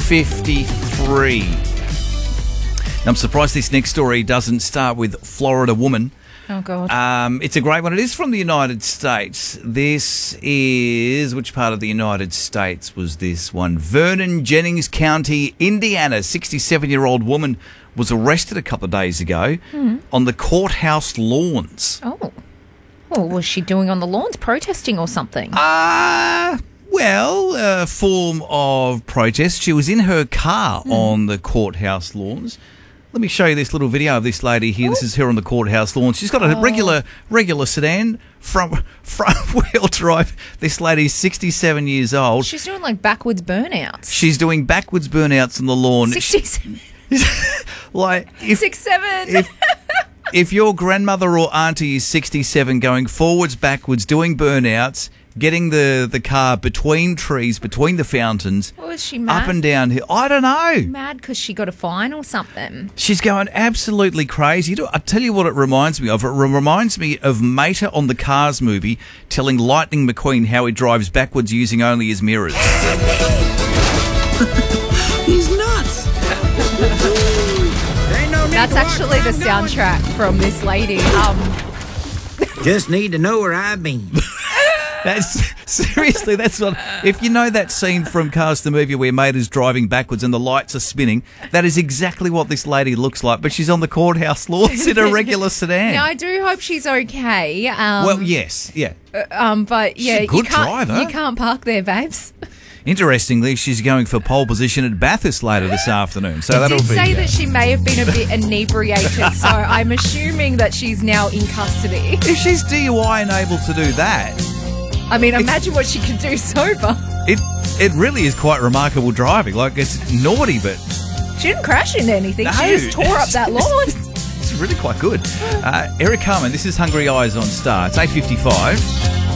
8:53. I'm surprised this next story doesn't start with Florida woman. Oh, God. It's a great one. It is from the United States. This is... Which part of the United States was this one? Vernon, Jennings County, Indiana. 67-year-old woman was arrested a couple of days ago on the courthouse lawns. Oh. What was she doing on the lawns? Protesting or something? Well, a form of protest. She was in her car on the courthouse lawns. Let me show you this little video of this lady here. This is her on the courthouse lawn. She's got a regular sedan, front wheel drive. This lady's 67 years old. She's doing like backwards burnouts. She's doing backwards burnouts on the lawn. 67. Like if 6'7". if your grandmother or auntie is 67, going forwards, backwards, doing burnouts, getting the car between trees, between the fountains, Was she mad? up and down here. I don't know. Mad because she got a fine or something. She's going absolutely crazy. I'll tell you what it reminds me of. It reminds me of Mater on the Cars movie telling Lightning McQueen how he drives backwards using only his mirrors. He's nuts. That's actually the soundtrack from this lady. Just need to know where I've been. Seriously, that's what... If you know that scene from Cars the movie where Mater's driving backwards and the lights are spinning, that is exactly what this lady looks like, but she's on the courthouse lawns in a regular sedan. Now, I do hope she's okay. Well, yes, yeah. But yeah, She's a good driver. You can't park there, babes. Interestingly, she's going for pole position at Bathurst later this afternoon. So It that'll did be... say that she may have been a bit inebriated, so I'm assuming that she's now in custody. If she's DUI and able to do that... I mean, imagine what she could do sober. It really is quite remarkable driving. Like, it's naughty, but She didn't crash into anything. No. She just tore up that lawn. it's really quite good. Eric Carmen, this is Hungry Eyes on Star. It's 8:55.